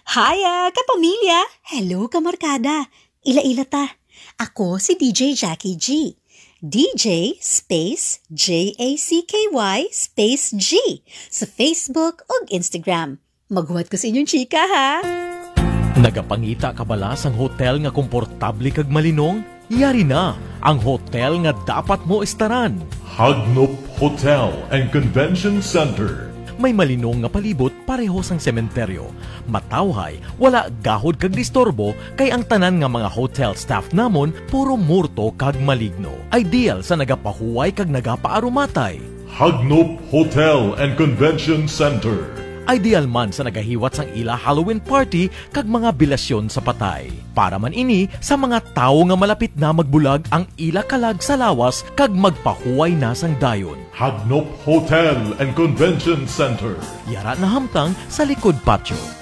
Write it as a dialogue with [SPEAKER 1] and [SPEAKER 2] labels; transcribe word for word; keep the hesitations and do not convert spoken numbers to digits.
[SPEAKER 1] Hiya, kapamilya! Hello, kamarkada! Ila-ila ta. Ako si D J Jackie G. D J space J A C K Y space G sa Facebook o Instagram. Maghuwat ko sa inyong chika, ha?
[SPEAKER 2] Nagapangita ka bala sang hotel nga komportable kag malinong? Yari na ang hotel nga dapat mo istaran.
[SPEAKER 3] Hagnop Hotel and Convention Center.
[SPEAKER 2] May malinong nga palibot pareho sang sementeryo. Matawhay, wala gahod kag disturbo kay ang tanan nga mga hotel staff namon puro murto kag maligno. Ideal sa nagapahuway kag nagapaarumatay.
[SPEAKER 3] Hagnop Hotel and Convention Center.
[SPEAKER 2] Ideal man sa nagahiwat sang ila Halloween party kag mga bilasyon sa patay. Para man ini sa mga tawo nga malapit na magbulag ang ila kalag sa lawas kag magpahuway na sang dayon.
[SPEAKER 3] Hagnop Hotel and Convention Center.
[SPEAKER 2] Yara na hamtang sa likod patio.